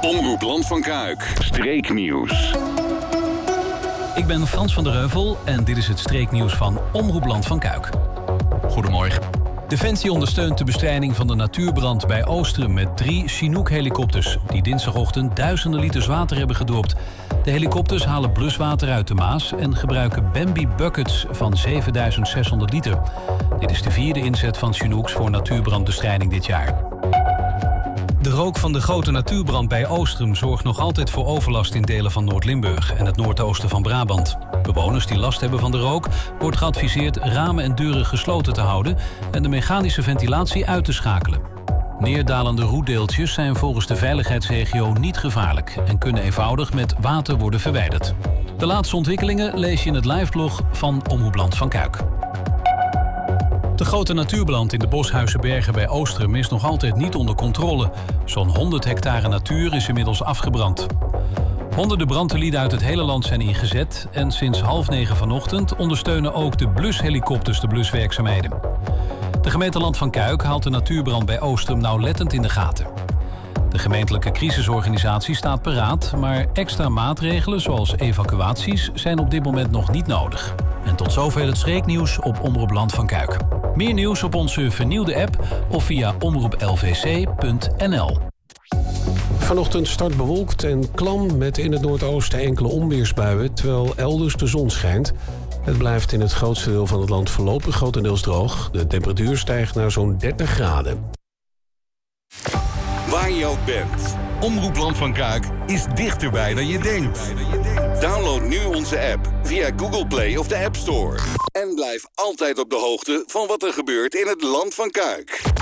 Omroep Land van Kuik. Streeknieuws. Ik ben Frans van der Heuvel en dit is het streeknieuws van Omroep Land van Kuik. Goedemorgen. Defensie ondersteunt de bestrijding van de natuurbrand bij Oostrum met 3 Chinook-helikopters die dinsdagochtend duizenden liters water hebben gedoopt. De helikopters halen bluswater uit de Maas en gebruiken Bambi buckets van 7600 liter. Dit is de 4e inzet van Chinooks voor natuurbrandbestrijding dit jaar. De rook van de grote natuurbrand bij Oostrum zorgt nog altijd voor overlast in delen van Noord-Limburg en het noordoosten van Brabant. Bewoners die last hebben van de rook wordt geadviseerd ramen en deuren gesloten te houden en de mechanische ventilatie uit te schakelen. Neerdalende roetdeeltjes zijn volgens de veiligheidsregio niet gevaarlijk en kunnen eenvoudig met water worden verwijderd. De laatste ontwikkelingen lees je in het liveblog van Omroep Land van Kuik. De grote natuurbrand in de Boshuizenbergen bij Oostrum is nog altijd niet onder controle. Zo'n 100 hectare natuur is inmiddels afgebrand. Honderden brandweerlieden uit het hele land zijn ingezet en sinds 8:30 vanochtend ondersteunen ook de blushelikopters de bluswerkzaamheden. De gemeente Land van Kuik haalt de natuurbrand bij Oostrum nauwlettend in de gaten. De gemeentelijke crisisorganisatie staat paraat, maar extra maatregelen zoals evacuaties zijn op dit moment nog niet nodig. En tot zover het streeknieuws op Omroep Land van Kuik. Meer nieuws op onze vernieuwde app of via omroeplvc.nl. Vanochtend start bewolkt en klam met in het noordoosten enkele onweersbuien, terwijl elders de zon schijnt. Het blijft in het grootste deel van het land voorlopig grotendeels droog. De temperatuur stijgt naar zo'n 30 graden. Waar je ook bent, Omroep Land van Kuik is dichterbij dan je denkt. Download nu onze app via Google Play of de App Store. En blijf altijd op de hoogte van wat er gebeurt in het Land van Kuik.